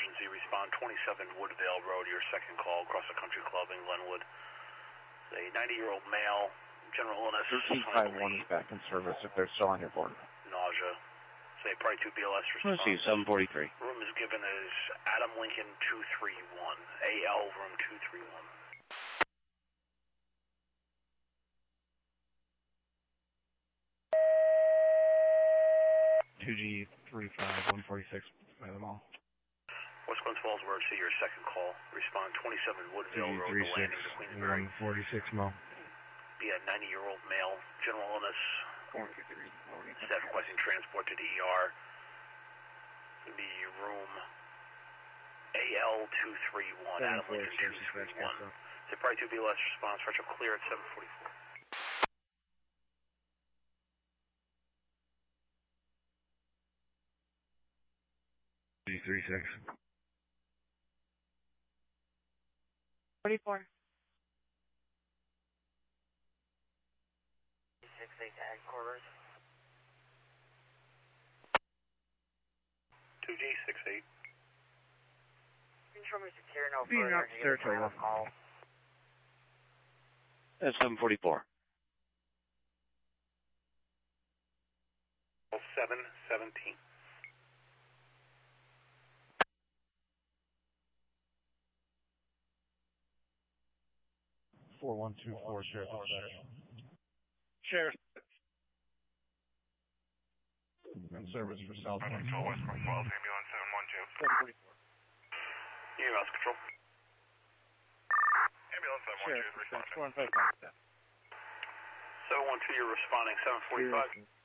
emergency. Respond 27 Woodvale Road, your second call, across the country club in Glenwood. A 90-year-old male, general illness. 1351 is back in service if they're still on your board. Nausea. Say, probably 2 BLS response. Let's see, 743. Room is given as Adam Lincoln 231, AL room 231. 2G 35146 by the mall. West Glen Falls Emergency, your second call. Respond 27 Woodville Road, the landing to Queensbury. 146 mall. Be a 90-year-old male, general illness. Staff requesting transport to the ER. The room AL 231, Adam Lincoln 231. Say, probably 2 BLS response. Retro clear at 744. 36. 44. 68 to headquarters. 2G68. Control me secure, no Being further. up territory. Call. That's 744. 717. Sheriff. In service for South Point. Control West Glen Falls, ambulance 712. 744. EMS control. Ambulance 712 is responding. 415. 712, you're responding. 745.